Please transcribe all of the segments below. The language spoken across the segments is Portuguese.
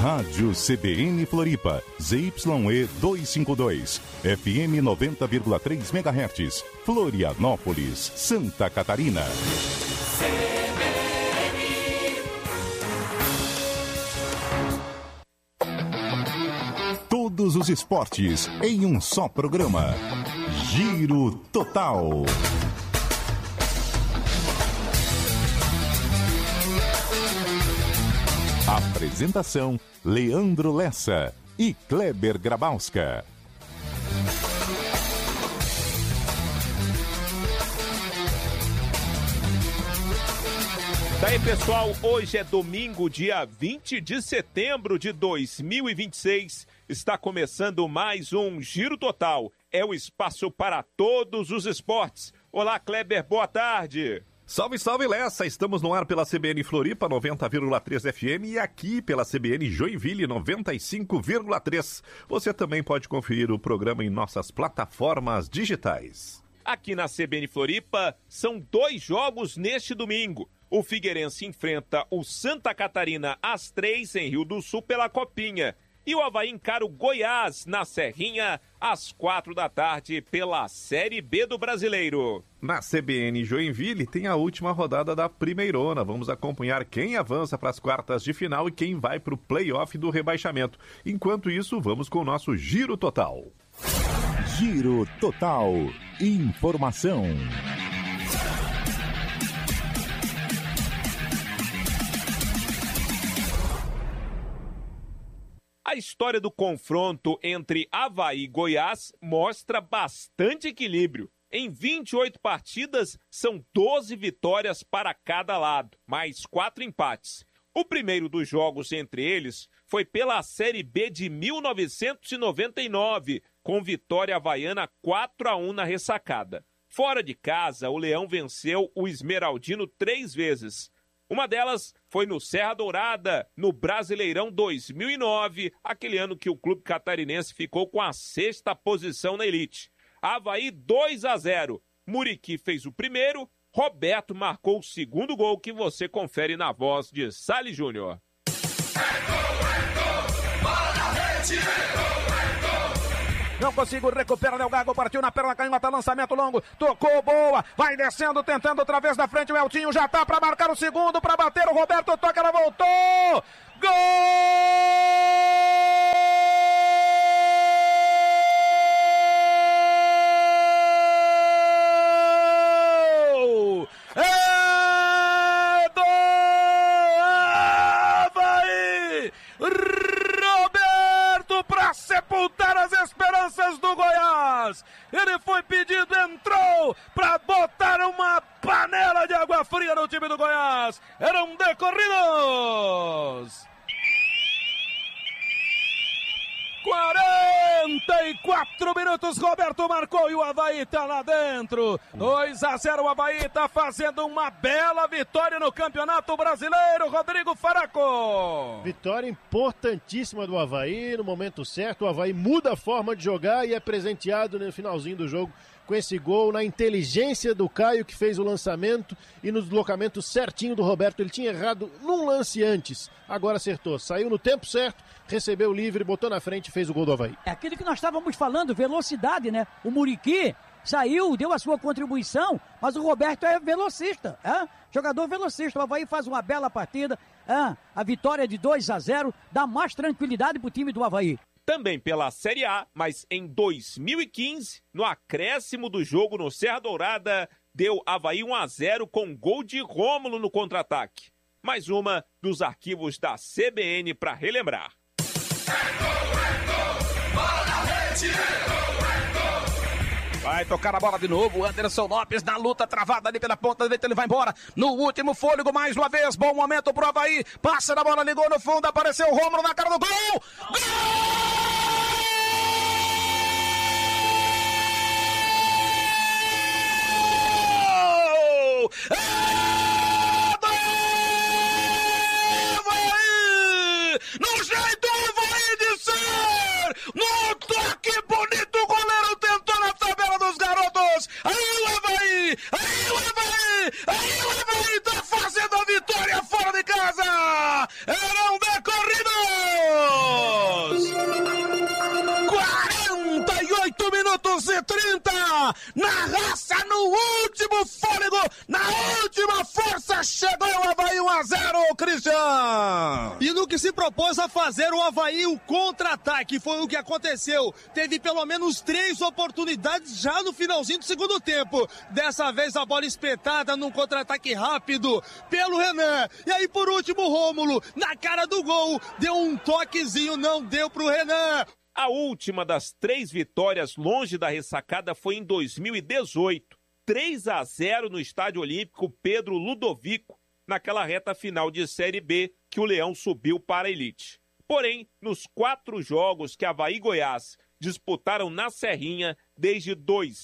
Rádio CBN Floripa, ZYE 252, FM 90,3 MHz, Florianópolis, Santa Catarina. Todos os esportes em um só programa. Giro Total. Apresentação: Leandro Lessa e Kleber Grabowska. Daí, pessoal, hoje é domingo, dia 20 de setembro de 2026. Está começando mais um Giro Total. É o espaço para todos os esportes. Olá, Kleber, boa tarde. Salve, salve, Lessa! Estamos no ar pela CBN Floripa 90,3 FM e aqui pela CBN Joinville 95,3. Você também pode conferir o programa em nossas plataformas digitais. Aqui na CBN Floripa são 2 jogos neste domingo. O Figueirense enfrenta o Santa Catarina às 3 em Rio do Sul pela Copinha. E o Avaí encara o Goiás na Serrinha às 4 da tarde pela Série B do Brasileiro. Na CBN Joinville tem a última rodada da Primeirona. Vamos acompanhar quem avança para as quartas de final e quem vai para o play-off do rebaixamento. Enquanto isso, vamos com o nosso Giro Total. Giro Total. Informação. A história do confronto entre Avaí e Goiás mostra bastante equilíbrio. Em 28 partidas, são 12 vitórias para cada lado, mais 4 empates. O primeiro dos jogos entre eles foi pela Série B de 1999, com vitória havaiana 4-1 na ressacada. Fora de casa, o Leão venceu o Esmeraldino 3 vezes. Uma delas foi no Serra Dourada, no Brasileirão 2009, aquele ano que o clube catarinense ficou com a 6ª posição na elite. Avaí 2-0. Muriqui fez o primeiro, Roberto marcou o segundo gol que você confere na voz de Salles Júnior. Não consigo, recupera Léo Gago, partiu na perna canhota, lançamento longo, tocou, boa, vai descendo, tentando outra vez na frente, o Eltinho já tá pra marcar o segundo, pra bater, o Roberto toca, ela voltou, gol! É do Avaí! Roberto pra sepultar as esperanças do Goiás. Ele foi pedido, entrou pra botar uma panela de água fria no time do Goiás. Eram decorridos. 44 minutos, Roberto marcou e o Avaí tá lá dentro. 2-0, o Avaí tá fazendo uma bela vitória no Campeonato Brasileiro, Rodrigo Faraco. Vitória importantíssima do Avaí, no momento certo, o Avaí muda a forma de jogar e é presenteado no finalzinho do jogo com esse gol, na inteligência do Caio que fez o lançamento e no deslocamento certinho do Roberto. Ele tinha errado num lance antes, agora acertou, saiu no tempo certo, recebeu livre, botou na frente e fez o gol do Avaí. É aquilo que nós estávamos falando, velocidade, né? O Muriqui saiu, deu a sua contribuição, mas o Roberto é velocista, jogador velocista. O Avaí faz uma bela partida, a vitória de 2-0 dá mais tranquilidade pro time do Avaí. Também pela Série A, mas em 2015, no acréscimo do jogo no Serra Dourada, deu Avaí 1-0 com gol de Rômulo no contra-ataque. Mais uma dos arquivos da CBN para relembrar. Vai tocar a bola de novo, o Anderson Lopes na luta travada ali pela ponta direita, ele vai embora, no último fôlego mais uma vez, bom momento pro Avaí, passa na bola, ligou no fundo, apareceu o Rômulo na cara do gol, gol! No jeito Avaí de ser, no toque bonito, o goleiro tentou na tabela dos garotos, aí o Avaí tá fazendo a vitória fora de casa, eram decorridos! Renan! E no que se propôs a fazer o Avaí, o contra-ataque, foi o que aconteceu. Teve pelo menos 3 oportunidades já no finalzinho do segundo tempo. Dessa vez a bola espetada num contra-ataque rápido pelo Renan. E aí por último, Rômulo, na cara do gol, deu um toquezinho, não deu pro Renan. A última das 3 vitórias longe da ressacada foi em 2018. 3-0 no Estádio Olímpico Pedro Ludovico, naquela reta final de Série B que o Leão subiu para a elite. Porém, nos 4 jogos que Avaí e Goiás disputaram na Serrinha desde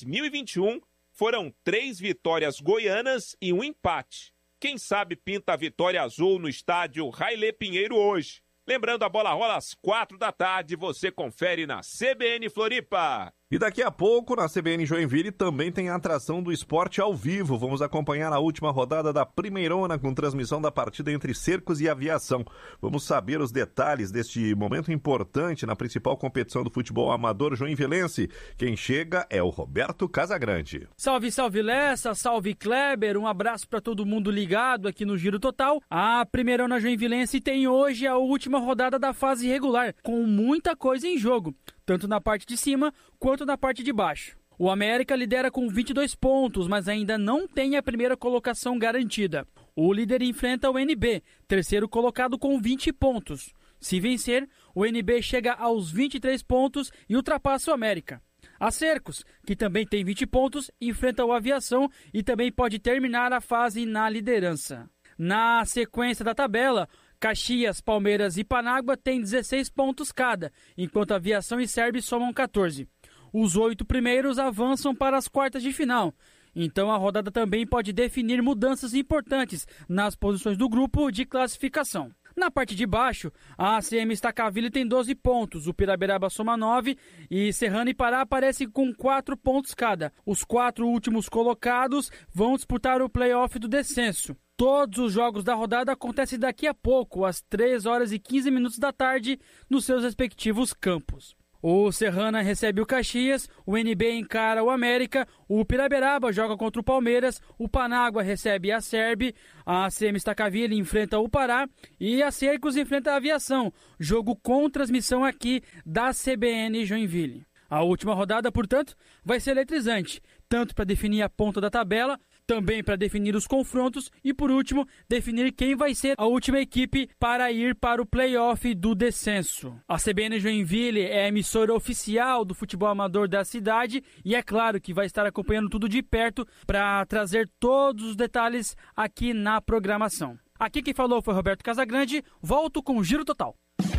2021, foram 3 vitórias goianas e um empate. Quem sabe pinta a vitória azul no estádio Railê Pinheiro hoje. Lembrando, a bola rola às 4 da tarde, você confere na CBN Floripa. E daqui a pouco, na CBN Joinville, também tem a atração do esporte ao vivo. Vamos acompanhar a última rodada da Primeirona, com transmissão da partida entre Cercos e Aviação. Vamos saber os detalhes deste momento importante na principal competição do futebol amador joinvilense. Quem chega é o Roberto Casagrande. Salve, salve Lessa, salve Kleber, um abraço para todo mundo ligado aqui no Giro Total. A Primeirona Joinvilense tem hoje a última rodada da fase regular, com muita coisa em jogo, tanto na parte de cima quanto na parte de baixo. O América lidera com 22 pontos, mas ainda não tem a primeira colocação garantida. O líder enfrenta o NB, terceiro colocado com 20 pontos. Se vencer, o NB chega aos 23 pontos e ultrapassa o América. A Cercos, que também tem 20 pontos, enfrenta o Aviação e também pode terminar a fase na liderança. Na sequência da tabela, Caxias, Palmeiras e Panágua têm 16 pontos cada, enquanto Aviação e Serbi somam 14. Os 8 primeiros avançam para as quartas de final. Então a rodada também pode definir mudanças importantes nas posições do grupo de classificação. Na parte de baixo, a ACM Stacaville tem 12 pontos, o Piraberaba soma 9 e Serrano e Pará aparecem com 4 pontos cada. Os 4 últimos colocados vão disputar o play-off do descenso. Todos os jogos da rodada acontecem daqui a pouco, às 3 horas e 15 minutos da tarde, nos seus respectivos campos. O Serrana recebe o Caxias, o NB encara o América, o Piraberaba joga contra o Palmeiras, o Panágua recebe a Serbi, a ACM Stacaville enfrenta o Pará e a Cercos enfrenta a Aviação, jogo com transmissão aqui da CBN Joinville. A última rodada, portanto, vai ser eletrizante, tanto para definir a ponta da tabela, também para definir os confrontos e, por último, definir quem vai ser a última equipe para ir para o play-off do descenso. A CBN Joinville é a emissora oficial do futebol amador da cidade e é claro que vai estar acompanhando tudo de perto para trazer todos os detalhes aqui na programação. Aqui quem falou foi Roberto Casagrande, volto com o Giro Total.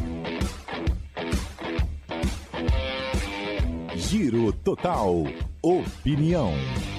Giro Total. Opinião.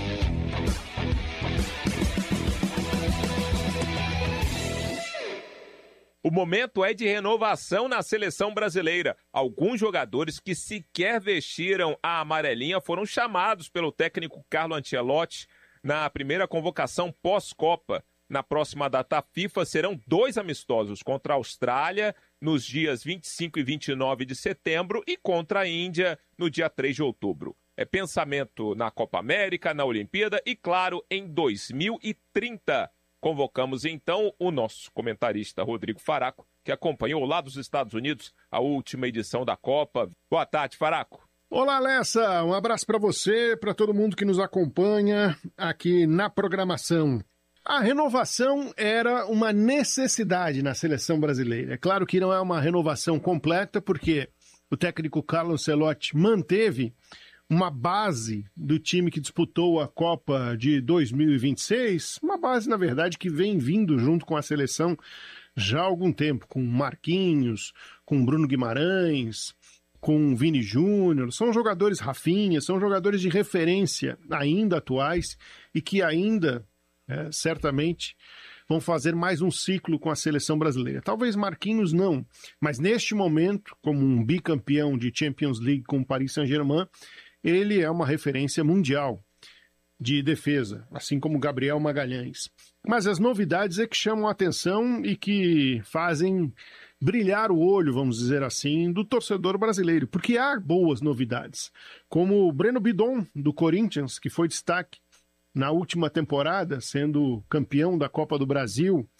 O momento é de renovação na seleção brasileira. Alguns jogadores que sequer vestiram a amarelinha foram chamados pelo técnico Carlo Ancelotti na primeira convocação pós-Copa. Na próxima data FIFA serão 2 amistosos contra a Austrália nos dias 25 e 29 de setembro e contra a Índia no dia 3 de outubro. É pensamento na Copa América, na Olimpíada e, claro, em 2030. Convocamos, então, o nosso comentarista Rodrigo Faraco, que acompanhou lá dos Estados Unidos a última edição da Copa. Boa tarde, Faraco. Olá, Lessa. Um abraço para você, para todo mundo que nos acompanha aqui na programação. A renovação era uma necessidade na seleção brasileira. É claro que não é uma renovação completa, porque o técnico Carlo Ancelotti manteve uma base do time que disputou a Copa de 2026, uma base, na verdade, que vem vindo junto com a seleção já há algum tempo, com Marquinhos, com Bruno Guimarães, com Vini Júnior. São jogadores Rafinha, são jogadores de referência ainda atuais e que ainda, certamente, vão fazer mais um ciclo com a seleção brasileira. Talvez Marquinhos não, mas neste momento, como um bicampeão de Champions League com o Paris Saint-Germain, ele é uma referência mundial de defesa, assim como Gabriel Magalhães. Mas as novidades é que chamam a atenção e que fazem brilhar o olho, vamos dizer assim, do torcedor brasileiro, porque há boas novidades, como o Breno Bidon, do Corinthians, que foi destaque na última temporada, sendo campeão da Copa do Brasil,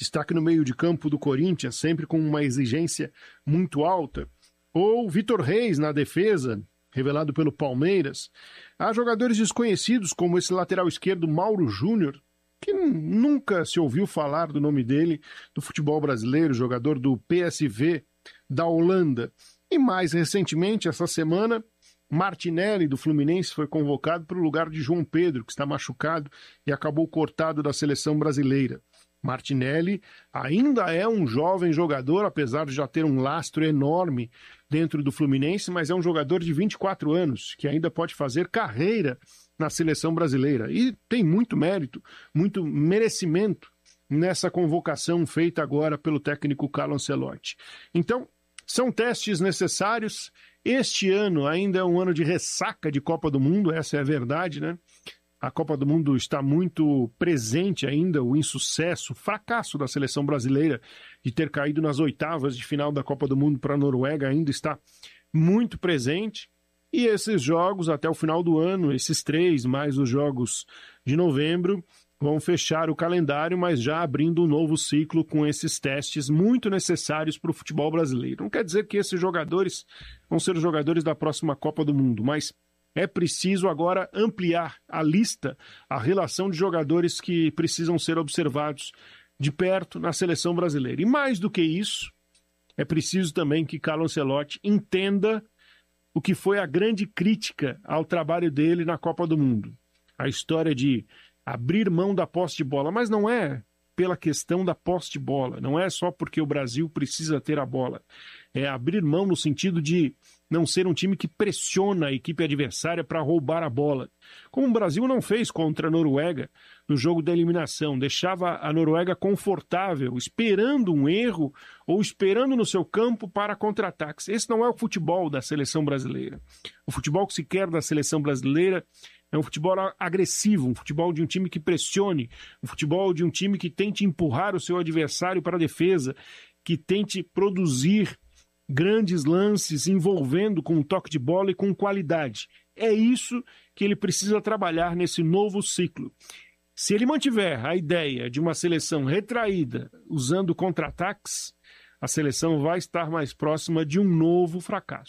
destaque no meio de campo do Corinthians, sempre com uma exigência muito alta. Ou Vitor Reis na defesa, revelado pelo Palmeiras. Há jogadores desconhecidos, como esse lateral esquerdo Mauro Júnior, que nunca se ouviu falar do nome dele do futebol brasileiro, jogador do PSV da Holanda. E mais recentemente, essa semana, Martinelli, do Fluminense, foi convocado para o lugar de João Pedro, que está machucado e acabou cortado da seleção brasileira. Martinelli ainda é um jovem jogador, apesar de já ter um lastro enorme dentro do Fluminense, mas é um jogador de 24 anos, que ainda pode fazer carreira na seleção brasileira. E tem muito mérito, muito merecimento nessa convocação feita agora pelo técnico Carlo Ancelotti. Então, são testes necessários. Este ano ainda é um ano de ressaca de Copa do Mundo, essa é a verdade, né? A Copa do Mundo está muito presente ainda, o insucesso, o fracasso da seleção brasileira de ter caído nas oitavas de final da Copa do Mundo para a Noruega ainda está muito presente. E esses jogos até o final do ano, esses 3 mais os jogos de novembro, vão fechar o calendário, mas já abrindo um novo ciclo com esses testes muito necessários para o futebol brasileiro. Não quer dizer que esses jogadores vão ser os jogadores da próxima Copa do Mundo, mas é preciso agora ampliar a lista, a relação de jogadores que precisam ser observados de perto na seleção brasileira. E mais do que isso, é preciso também que Carlo Ancelotti entenda o que foi a grande crítica ao trabalho dele na Copa do Mundo. A história de abrir mão da posse de bola, mas não é pela questão da posse de bola, não é só porque o Brasil precisa ter a bola. É abrir mão no sentido de não ser um time que pressiona a equipe adversária para roubar a bola. Como o Brasil não fez contra a Noruega no jogo da eliminação, deixava a Noruega confortável, esperando um erro ou esperando no seu campo para contra-ataques. Esse não é o futebol da seleção brasileira. O futebol que se quer da seleção brasileira é um futebol agressivo, um futebol de um time que pressione, um futebol de um time que tente empurrar o seu adversário para a defesa, que tente produzir grandes lances envolvendo com um toque de bola e com qualidade. É isso que ele precisa trabalhar nesse novo ciclo. Se ele mantiver a ideia de uma seleção retraída, usando contra-ataques, a seleção vai estar mais próxima de um novo fracasso.